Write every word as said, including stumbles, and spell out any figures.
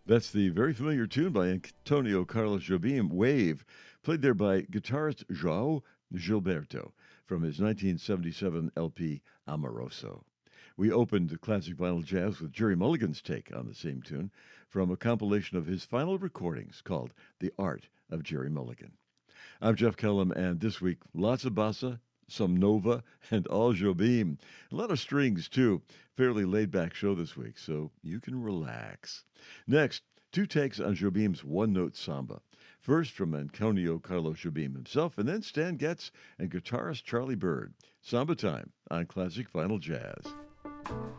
That's the very familiar tune by Antonio Carlos Jobim, Wave, played there by guitarist João Gilberto from his nineteen seventy-seven L P Amoroso. We opened Classic Vinyl Jazz with Jerry Mulligan's take on the same tune from a compilation of his final recordings called The Art of Jerry Mulligan. I'm Jeff Kellum, and this week, lots of bossa, some nova, and all Jobim. A lot of strings, too. Fairly laid back show this week, so you can relax. Next, two takes on Jobim's one note samba. First from Antonio Carlos Jobim himself, and then Stan Getz and guitarist Charlie Byrd. Samba time on Classic Vinyl Jazz.